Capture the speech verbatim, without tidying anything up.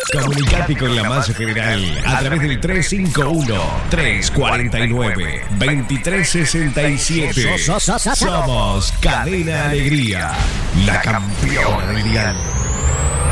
Comunicate con la masa general a través del tres cinco uno, tres cuatro nueve, dos tres seis siete. Somos Cadena Alegría, la campeona del dial.